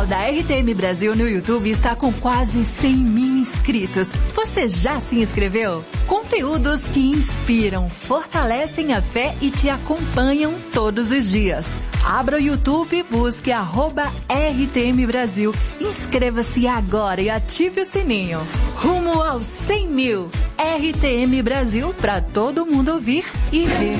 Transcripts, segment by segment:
canal da RTM Brasil no YouTube está com quase 100 mil inscritos. Você já se inscreveu? Conteúdos que inspiram, fortalecem a fé e te acompanham todos os dias. Abra o YouTube e busque @RTM Brasil. Inscreva-se agora e ative o sininho. Rumo aos 100 mil. RTM Brasil, para todo mundo ouvir e ver.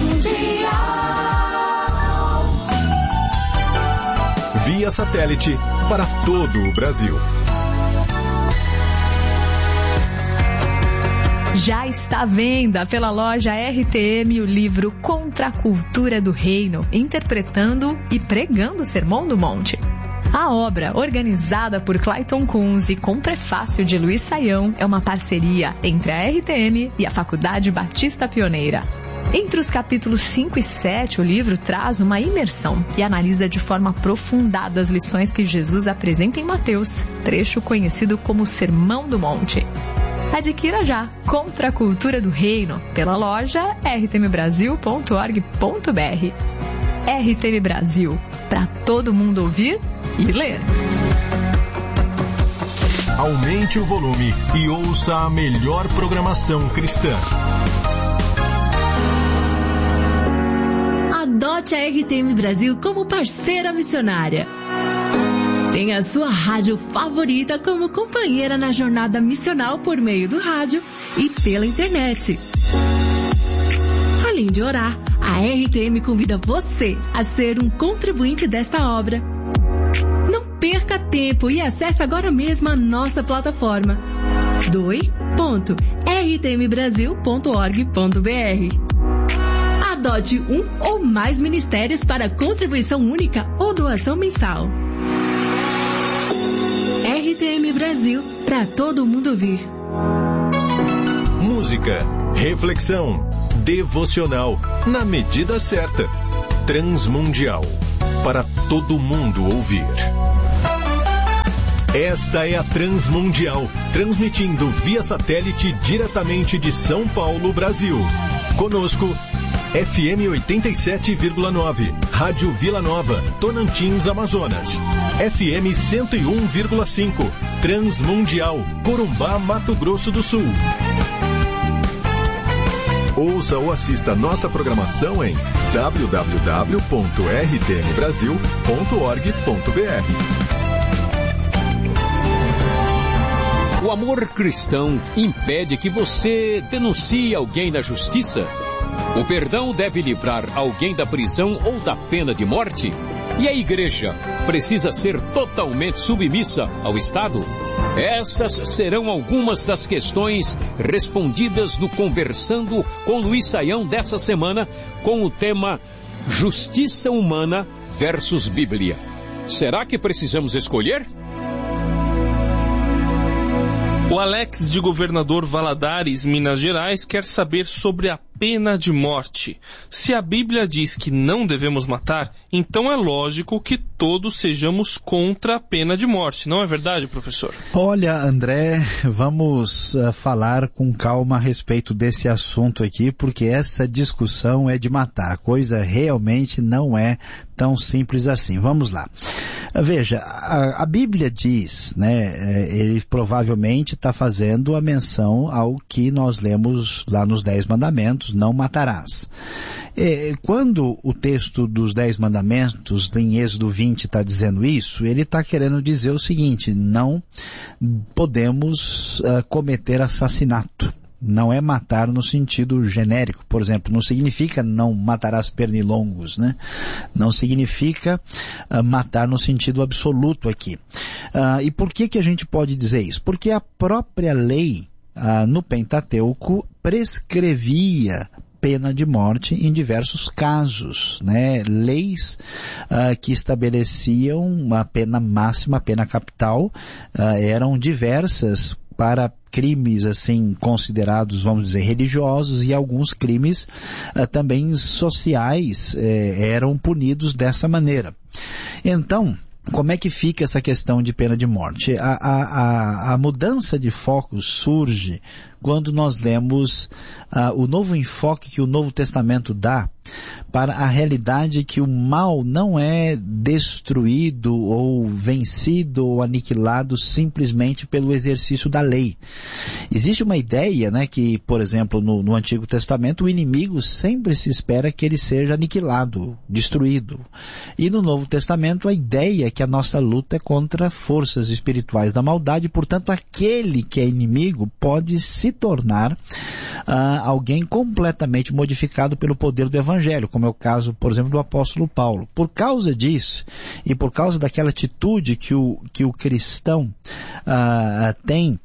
Via satélite para todo o Brasil. Já está à venda pela loja RTM o livro Contra a Cultura do Reino, interpretando e pregando o Sermão do Monte. A obra, organizada por Clayton Kunz e com prefácio de Luiz Saião, é uma parceria entre a RTM e a Faculdade Batista Pioneira. Entre os capítulos 5 e 7, o livro traz uma imersão e analisa de forma aprofundada as lições que Jesus apresenta em Mateus, trecho conhecido como Sermão do Monte. Adquira já Contra a Cultura do Reino pela loja rtmbrasil.org.br. RTM Brasil, para todo mundo ouvir e ler. Aumente o volume e ouça a melhor programação cristã. Adote a RTM Brasil como parceira missionária. Tenha a sua rádio favorita como companheira na jornada missional por meio do rádio e pela internet. Além de orar, a RTM convida você a ser um contribuinte desta obra. Não perca tempo e acesse agora mesmo a nossa plataforma doe.rtmbrasil.org.br. Adote um ou mais ministérios para contribuição única ou doação mensal. RTM Brasil, para todo mundo ouvir. Música, reflexão, devocional, na medida certa. Transmundial, para todo mundo ouvir. Esta é a Transmundial, transmitindo via satélite diretamente de São Paulo, Brasil. Conosco, FM 87,9, Rádio Vila Nova, Tonantins, Amazonas. FM 101,5, Transmundial, Corumbá, Mato Grosso do Sul. Ouça ou assista nossa programação em www.rtmbrasil.org.br. O amor cristão impede que você denuncie alguém na justiça? O perdão deve livrar alguém da prisão ou da pena de morte? E a igreja precisa ser totalmente submissa ao Estado? Essas serão algumas das questões respondidas no Conversando com Luiz Saião dessa semana, com o tema Justiça Humana versus Bíblia. Será que precisamos escolher? O Alex de Governador Valadares, Minas Gerais, quer saber sobre a pena de morte. Se a Bíblia diz que não devemos matar, então é lógico que todos sejamos contra a pena de morte. Não é verdade, professor? Olha, André, vamos falar com calma a respeito desse assunto aqui, porque essa discussão é de matar. A coisa realmente não é tão simples assim. Vamos lá. Veja, a Bíblia diz, né, ele provavelmente está fazendo a menção ao que nós lemos lá nos 10 Mandamentos, não matarás. Quando o texto dos 10 Mandamentos, em Êxodo 20, está dizendo isso, ele está querendo dizer o seguinte: não podemos cometer assassinato. Não é matar no sentido genérico, por exemplo, não significa não matarás pernilongos, né? Não significa matar no sentido absoluto aqui. E por que a gente pode dizer isso? Porque a própria lei no Pentateuco prescrevia pena de morte em diversos casos, né? Leis que estabeleciam uma pena máxima, pena capital, eram diversas para crimes assim considerados, vamos dizer, religiosos, e alguns crimes também sociais eram punidos dessa maneira. Então, como é que fica essa questão de pena de morte? A mudança de foco surge quando nós lemos o novo enfoque que o Novo Testamento dá para a realidade que o mal não é destruído ou vencido ou aniquilado simplesmente pelo exercício da lei. Existe uma ideia, né, que, por exemplo, no Antigo Testamento, o inimigo sempre se espera que ele seja aniquilado, destruído. E no Novo Testamento, a ideia é que a nossa luta é contra forças espirituais da maldade, portanto, aquele que é inimigo pode se tornar alguém completamente modificado pelo poder do Evangelho, como é o caso, por exemplo, do apóstolo Paulo. Por causa disso, e por causa daquela atitude que o cristão tem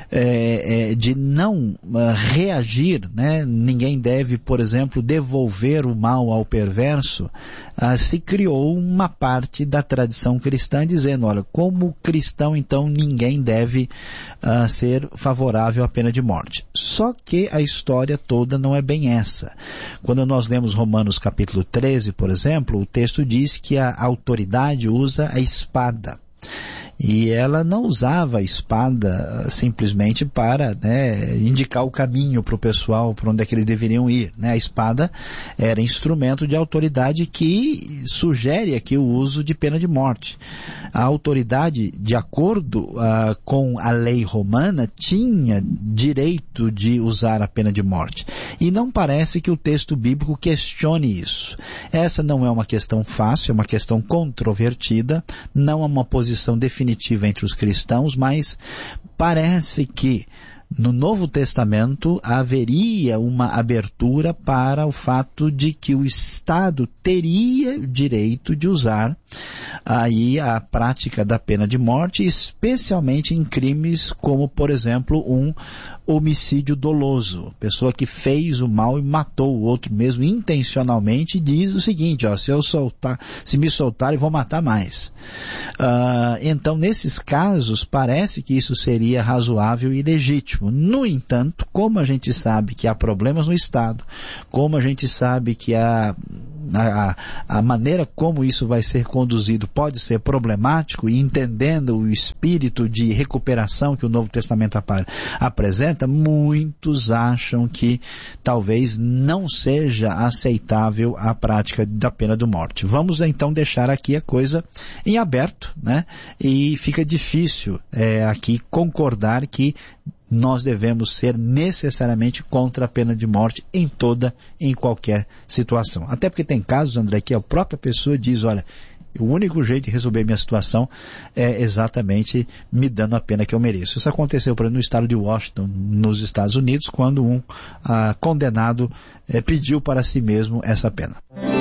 de não reagir, né? Ninguém deve, por exemplo, devolver o mal ao perverso, se criou uma parte da tradição cristã dizendo, olha, como cristão, então, ninguém deve ser favorável à pena de morte. Só que a história toda não é bem essa. Quando nós lemos Romanos capítulo 13, por exemplo, o texto diz que a autoridade usa a espada. E ela não usava a espada simplesmente para, né, indicar o caminho para o pessoal, para onde é que eles deveriam ir, né? A espada era instrumento de autoridade que sugere aqui o uso de pena de morte. A autoridade, de acordo com a lei romana, tinha direito de usar a pena de morte. E não parece que o texto bíblico questione isso. Essa não é uma questão fácil, é uma questão controvertida, não é uma posição definitiva entre os cristãos, mas parece que no Novo Testamento haveria uma abertura para o fato de que o Estado teria direito de usar aí a prática da pena de morte, especialmente em crimes como, por exemplo, um homicídio doloso. Pessoa que fez o mal e matou o outro mesmo intencionalmente, diz o seguinte, ó, se me soltarem, vou matar mais. Então, nesses casos, parece que isso seria razoável e legítimo. No entanto, como a gente sabe que há problemas no Estado, como a gente sabe que a maneira como isso vai ser conduzido pode ser problemático, e entendendo o espírito de recuperação que o Novo Testamento apresenta, muitos acham que talvez não seja aceitável a prática da pena de morte. Vamos então deixar aqui a coisa em aberto, né? E fica difícil aqui concordar que nós devemos ser necessariamente contra a pena de morte em qualquer situação. Até porque tem casos, André, que a própria pessoa diz, olha, o único jeito de resolver minha situação é exatamente me dando a pena que eu mereço. Isso aconteceu, por exemplo, no estado de Washington, nos Estados Unidos, quando um condenado pediu para si mesmo essa pena.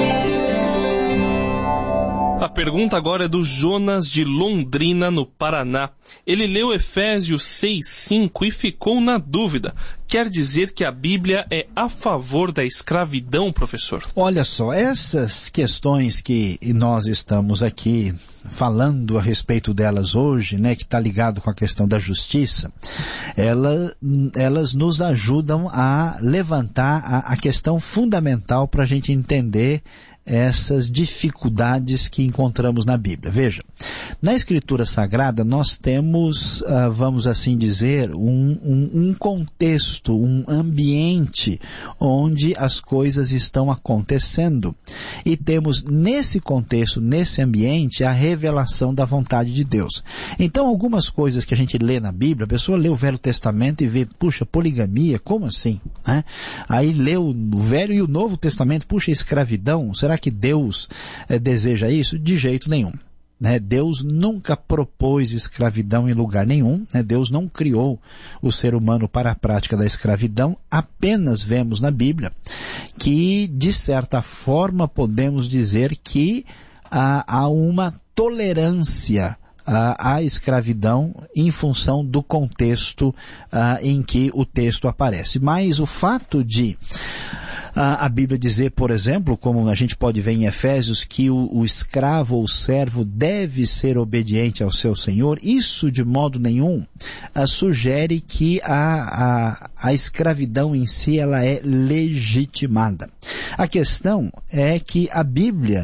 A pergunta agora é do Jonas de Londrina, no Paraná. Ele leu Efésios 6:5 e ficou na dúvida. Quer dizer que a Bíblia é a favor da escravidão, professor? Olha só, essas questões que nós estamos aqui falando a respeito delas hoje, né, que está ligado com a questão da justiça, elas nos ajudam a levantar a questão fundamental para a gente entender essas dificuldades que encontramos na Bíblia. Veja, na Escritura Sagrada nós temos, vamos assim dizer, um contexto, um ambiente onde as coisas estão acontecendo. E temos nesse contexto, nesse ambiente, a revelação da vontade de Deus. Então, algumas coisas que a gente lê na Bíblia, a pessoa lê o Velho Testamento e vê, puxa, poligamia, como assim? Né? Aí lê o Velho e o Novo Testamento, puxa, escravidão, será que Deus deseja isso? De jeito nenhum. Né? Deus nunca propôs escravidão em lugar nenhum, né? Deus não criou o ser humano para a prática da escravidão. Apenas vemos na Bíblia que, de certa forma, podemos dizer que há uma tolerância à escravidão em função do contexto em que o texto aparece. Mas o fato de a Bíblia dizer, por exemplo, como a gente pode ver em Efésios, que o escravo ou o servo deve ser obediente ao seu senhor, isso de modo nenhum sugere que a escravidão em si ela é legitimada. A questão é que a Bíblia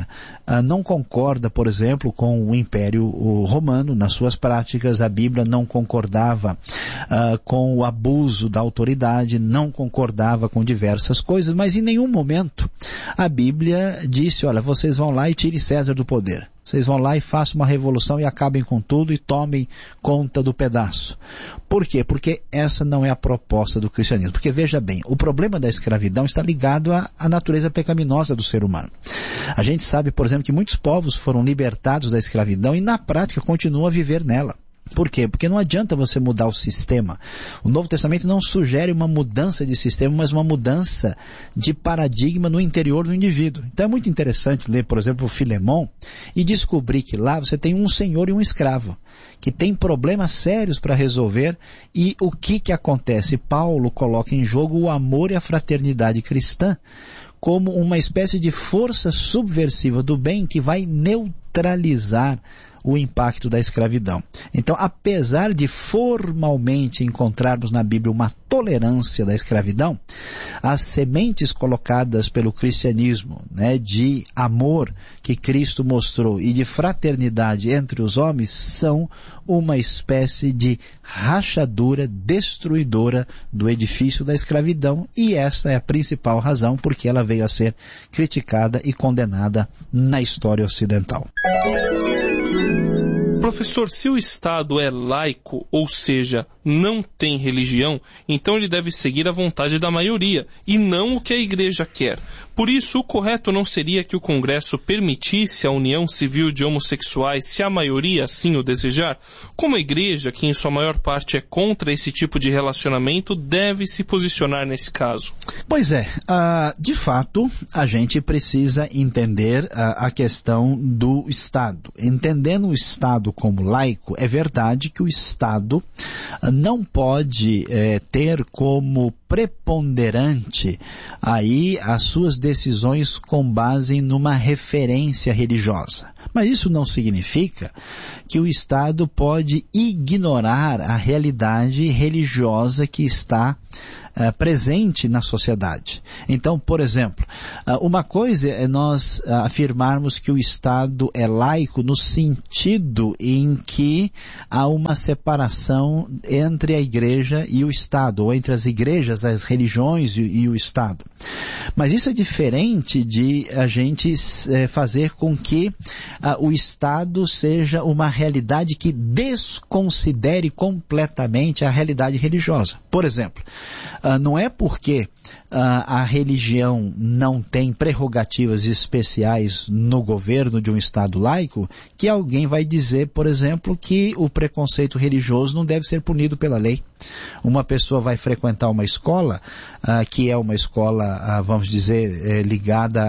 não concorda, por exemplo, com o Império Romano nas suas práticas. A Bíblia não concordava com o abuso da autoridade, não concordava com diversas coisas, mas em nenhum momento a Bíblia disse, olha, vocês vão lá e tirem César do poder. Vocês vão lá e façam uma revolução e acabem com tudo e tomem conta do pedaço. Por quê? Porque essa não é a proposta do cristianismo. Porque veja bem, o problema da escravidão está ligado à natureza pecaminosa do ser humano. A gente sabe, por exemplo, que muitos povos foram libertados da escravidão e na prática continuam a viver nela. Por quê? Porque não adianta você mudar o sistema. O Novo Testamento não sugere uma mudança de sistema, mas uma mudança de paradigma no interior do indivíduo. Então é muito interessante ler, por exemplo, o Filemão e descobrir que lá você tem um senhor e um escravo, que tem problemas sérios para resolver, e o que acontece? Paulo coloca em jogo o amor e a fraternidade cristã como uma espécie de força subversiva do bem que vai neutralizar o impacto da escravidão. Então, apesar de formalmente encontrarmos na Bíblia uma tolerância da escravidão, as sementes colocadas pelo cristianismo, de amor que Cristo mostrou e de fraternidade entre os homens, são uma espécie de rachadura destruidora do edifício da escravidão, e essa é a principal razão porque ela veio a ser criticada e condenada na história ocidental. Professor, se o Estado é laico, ou seja, não tem religião, então ele deve seguir a vontade da maioria, e não o que a Igreja quer. Por isso, o correto não seria que o Congresso permitisse a união civil de homossexuais se a maioria assim o desejar? Como a Igreja, que em sua maior parte é contra esse tipo de relacionamento, deve se posicionar nesse caso? Pois é, de fato, a gente precisa entender a questão do Estado. Entendendo o Estado como laico, é verdade que o Estado não pode ter como preponderante aí as suas decisões com base numa referência religiosa. Mas isso não significa que o Estado pode ignorar a realidade religiosa que está presente na sociedade. Então, por exemplo, uma coisa é nós afirmarmos que o Estado é laico no sentido em que há uma separação entre a Igreja e o Estado, ou entre as igrejas, as religiões e o Estado. Mas isso é diferente de a gente fazer com que o Estado seja uma realidade que desconsidere completamente a realidade religiosa. Por exemplo, não é porque a religião não tem prerrogativas especiais no governo de um Estado laico que alguém vai dizer, por exemplo, que o preconceito religioso não deve ser punido pela lei. Uma pessoa vai frequentar uma escola que é uma escola, vamos dizer, ligada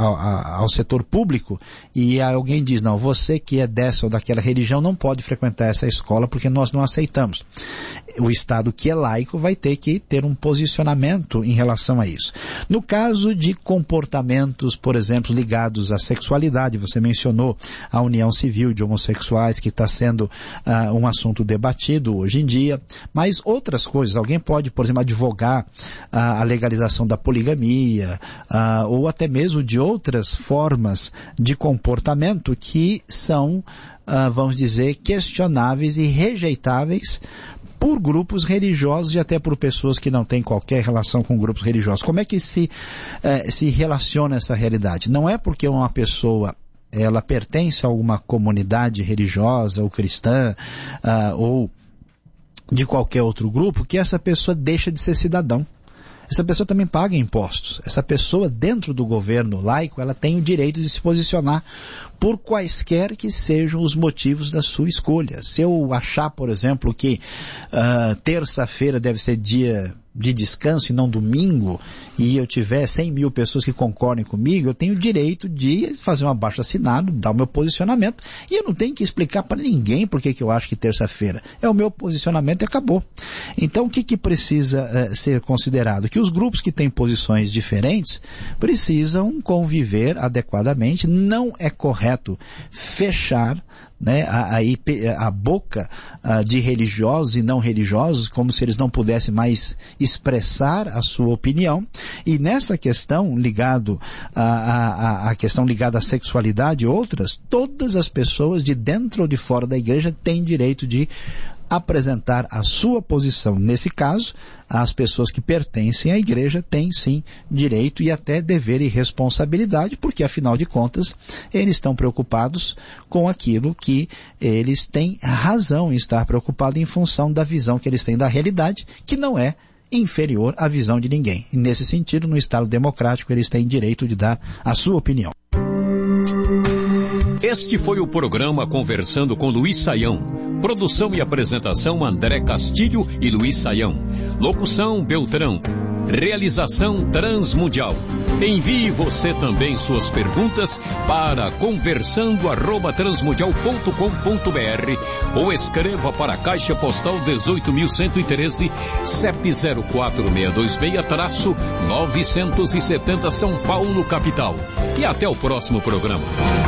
ao setor público, e alguém diz, não, você que é dessa ou daquela religião não pode frequentar essa escola porque nós não aceitamos. O Estado que é laico vai ter que ter um posicionamento em relação a isso. No caso de comportamentos, por exemplo, ligados à sexualidade, você mencionou a união civil de homossexuais, que está sendo um assunto debatido hoje em dia, mas outras coisas, alguém pode, por exemplo, advogar a legalização da poligamia, ou até mesmo de outras formas de comportamento que são, vamos dizer, questionáveis e rejeitáveis por grupos religiosos e até por pessoas que não têm qualquer relação com grupos religiosos. Como é que se relaciona essa realidade? Não é porque uma pessoa ela pertence a alguma comunidade religiosa ou cristã ou de qualquer outro grupo que essa pessoa deixa de ser cidadão. Essa pessoa também paga impostos. Essa pessoa, dentro do governo laico, ela tem o direito de se posicionar por quaisquer que sejam os motivos da sua escolha. Se eu achar, por exemplo, que terça-feira deve ser dia de descanso e não domingo, e eu tiver 100 mil pessoas que concordem comigo, eu tenho o direito de fazer um abaixo-assinado, dar o meu posicionamento, e eu não tenho que explicar para ninguém por que eu acho que terça-feira. É o meu posicionamento e acabou. Então, o que precisa ser considerado? Que os grupos que têm posições diferentes precisam conviver adequadamente. Não é correto fechar a boca de religiosos e não religiosos, como se eles não pudessem mais expressar a sua opinião, e nessa questão ligado a questão ligada à sexualidade e outras, todas as pessoas de dentro ou de fora da igreja têm direito de apresentar a sua posição. Nesse caso, as pessoas que pertencem à igreja têm sim direito e até dever e responsabilidade, porque afinal de contas eles estão preocupados com aquilo que eles têm razão em estar preocupados em função da visão que eles têm da realidade, que não é inferior à visão de ninguém. E nesse sentido, no Estado democrático, eles têm direito de dar a sua opinião. Este foi o programa Conversando com Luiz Saião. Produção e apresentação André Castilho e Luiz Saião. Locução Beltrão. Realização Transmundial. Envie você também suas perguntas para conversando@transmundial.com.br ou escreva para a Caixa Postal 18.113, CEP 04626-970 São Paulo, capital. E até o próximo programa.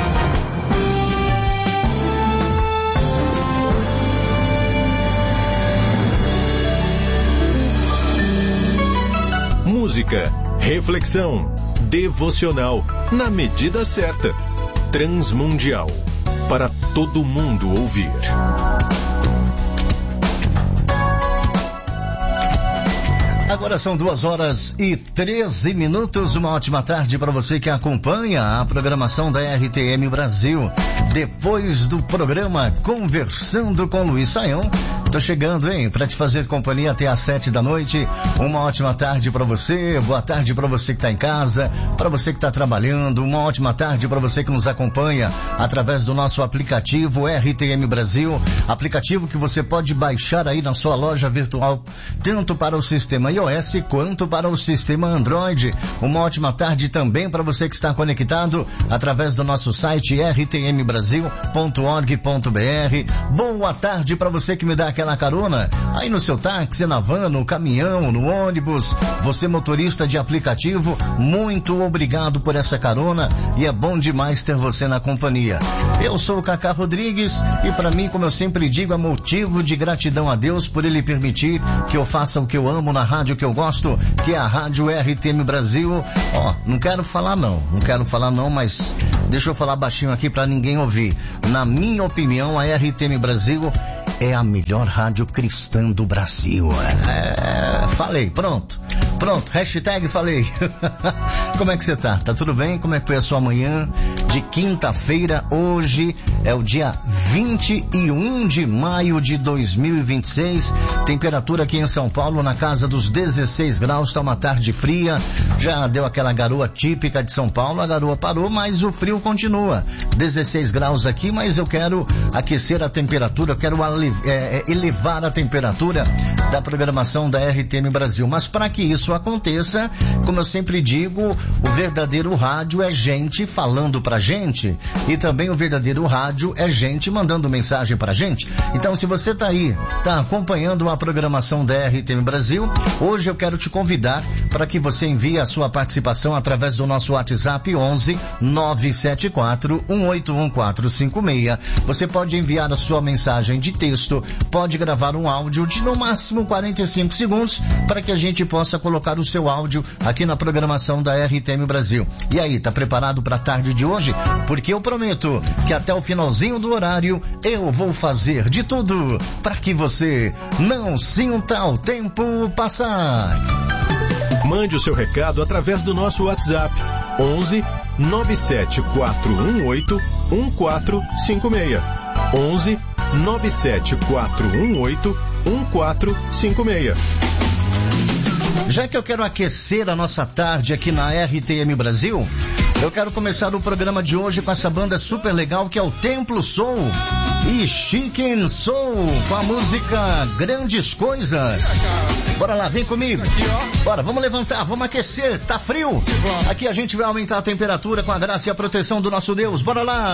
Música, reflexão, devocional, na medida certa. Transmundial, para todo mundo ouvir. Agora são 2h13. Uma ótima tarde para você que acompanha a programação da RTM Brasil. Depois do programa Conversando com Luiz Saião, tô chegando, para te fazer companhia até às 7 da noite. Uma ótima tarde para você, boa tarde para você que tá em casa, para você que tá trabalhando, uma ótima tarde para você que nos acompanha através do nosso aplicativo RTM Brasil, aplicativo que você pode baixar aí na sua loja virtual, tanto para o sistema iOS quanto para o sistema Android. Uma ótima tarde também para você que está conectado através do nosso site rtmbrasil.org.br. Boa tarde para você que me dá aquela carona aí no seu táxi, na van, no caminhão, no ônibus. Você motorista de aplicativo, muito obrigado por essa carona e é bom demais ter você na companhia. Eu sou o Cacá Rodrigues e para mim, como eu sempre digo, é motivo de gratidão a Deus por Ele permitir que eu faça o que eu amo na rádio que eu gosto, que é a Rádio RTM Brasil. Não quero falar não, mas deixa eu falar baixinho aqui para ninguém ouvir. Na minha opinião, a RTM Brasil é a melhor rádio cristã do Brasil. Falei, pronto, hashtag falei. Como é que você tá? Tá tudo bem? Como é que foi a sua manhã de quinta-feira? Hoje é o dia 21 de maio de 2026. Temperatura aqui em São Paulo na casa dos 16 graus, tá uma tarde fria. Já deu aquela garoa típica de São Paulo, a garoa parou, mas o frio continua. 16 graus aqui, mas eu quero aquecer a temperatura, eu quero elevar a temperatura da programação da RTM Brasil. Mas para que isso aconteça, como eu sempre digo, o verdadeiro rádio é gente falando pra gente, e também o verdadeiro rádio é gente mandando mensagem pra gente. Então, se você tá aí, tá acompanhando a programação da RTM Brasil, hoje eu quero te convidar para que você envie a sua participação através do nosso WhatsApp 11 974 181 456. Você pode enviar a sua mensagem de texto, pode gravar um áudio de no máximo 45 segundos para que a gente possa colocar o seu áudio aqui na programação da RTM Brasil. E aí, tá preparado para a tarde de hoje? Porque eu prometo que até o finalzinho do horário eu vou fazer de tudo para que você não sinta o tempo passar. Mande o seu recado através do nosso WhatsApp 11 97418 1456. 11 97418 1456. Já que eu quero aquecer a nossa tarde aqui na RTM Brasil, eu quero começar o programa de hoje com essa banda super legal que é o Templo Soul e Chicken Soul, com a música Grandes Coisas. Bora lá, vem comigo. Bora, vamos levantar, vamos aquecer, tá frio? Aqui a gente vai aumentar a temperatura com a graça e a proteção do nosso Deus. Bora lá.